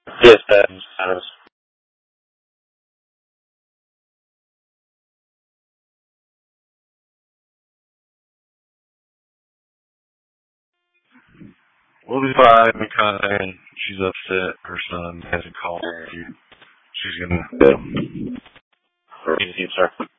Yes, that is. We'll be fine because she's upset. Her son hasn't called her. She's gonna. Yeah. Thank you, sir.